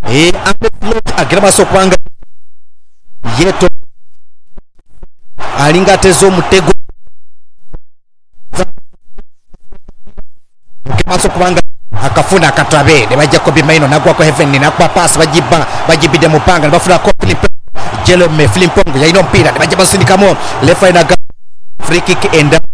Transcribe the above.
agira maso kwanga yeto alinga tezo mutego maso kwanga akafuna akatabe ne bajja ko bimaino nagwa ko heaven ni nakwa pass bajibide mupanga ne bafuna ko Jerome Flimpong yaino mpira ne bajja basindikamo lefa ina free kick enda